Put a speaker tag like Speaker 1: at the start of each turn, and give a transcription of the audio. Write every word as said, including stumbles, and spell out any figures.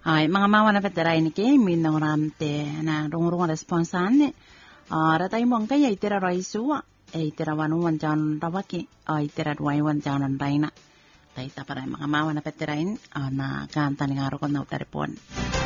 Speaker 1: Ay, mga mawa na petera ini ke min na ramte na rong-rong responsan ne. Ah, ratay mo ang kaya itira raisua. E itira wanu wan jawn rawaki. Ay itira duway wan jawn raina. Tay ta para mga mawa na petera in na kanta ni ngaro ko na utaripon.